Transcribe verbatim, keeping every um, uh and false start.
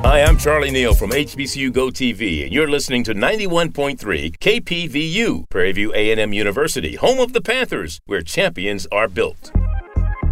Hi, I'm Charlie Neal from H B C U Go T V, and you're listening to ninety-one point three K P V U, Prairie View A and M University, home of the Panthers, where champions are built.